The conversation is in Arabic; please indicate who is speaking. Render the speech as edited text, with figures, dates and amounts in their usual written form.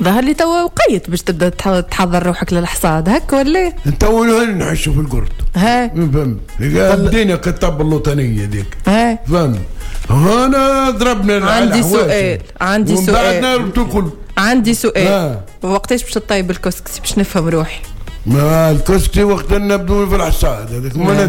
Speaker 1: ظهر لي توا وقيت باش تبدا تحضر روحك للحصاد هكا ولا
Speaker 2: تو نعيشوا في القرد.
Speaker 1: ها
Speaker 2: فهمت الدنيا كتاب اللوطانيه ذيك.
Speaker 1: ها
Speaker 2: فهمت. هنا ضربنا.
Speaker 1: عندي سؤال
Speaker 2: تقول
Speaker 1: عندي سؤال. وقتاش باش تطيب الكسكسي باش نفهم روحي؟
Speaker 2: ما الكسكسي وقت نبدو في الحصاد هذاك